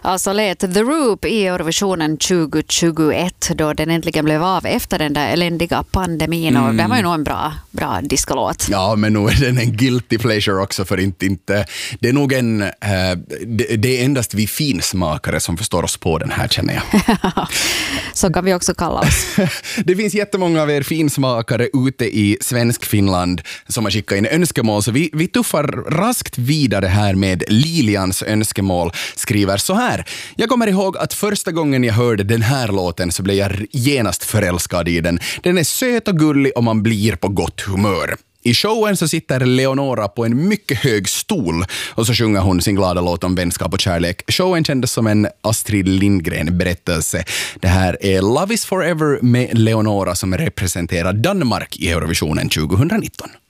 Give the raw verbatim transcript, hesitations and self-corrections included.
Alltså lät The Roop i Eurovisionen tjugohundratjugoett då den äntligen blev av efter den där eländiga pandemin. Mm. Och det var ju nog en bra, bra diskolåt. Ja, men nu är den en guilty pleasure också för inte, inte det är nog en äh, det, det är endast vi finsmakare som förstår oss på den här, känner jag. Så kan vi också kalla oss. Det finns jättemånga av er finsmakare ute i svensk Finland som har skickat in önskemål, så vi, vi tuffar raskt vidare här med Lilians önskemål. Skriver så här: jag kommer ihåg att första gången jag hörde den här låten så blev jag genast förälskad i den. Den är söt och gullig och man blir på gott humör. I showen så sitter Leonora på en mycket hög stol och så sjunger hon sin glada låt om vänskap och kärlek. Showen kändes som en Astrid Lindgren-berättelse. Det här är Love is Forever med Leonora som representerar Danmark i Eurovisionen tjugonitton.